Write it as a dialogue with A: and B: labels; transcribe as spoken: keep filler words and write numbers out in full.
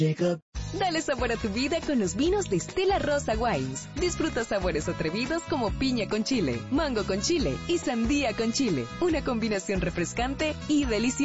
A: Dale sabor a tu vida con los vinos de Stella Rosa Wines. Disfruta sabores atrevidos como piña con chile, mango con chile y sandía con chile. Una combinación refrescante y deliciosa.